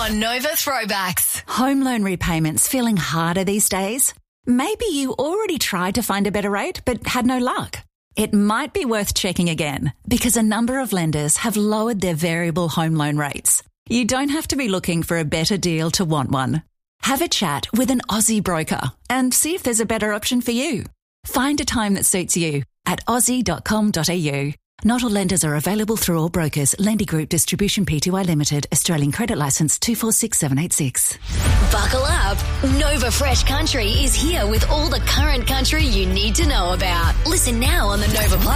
on Nova Throwbacks. Home loan repayments feeling harder these days? Maybe you already tried to find a better rate but had no luck. It might be worth checking again because a number of lenders have lowered their variable home loan rates. You don't have to be looking for a better deal to want one. Have a chat with an Aussie broker and see if there's a better option for you. Find a time that suits you at aussie.com.au. Not all lenders are available through all brokers. Lendy Group Distribution Pty Limited. Australian Credit Licence 246786. Buckle up. Nova Fresh Country is here with all the current country you need to know about. Listen now on the Nova Plus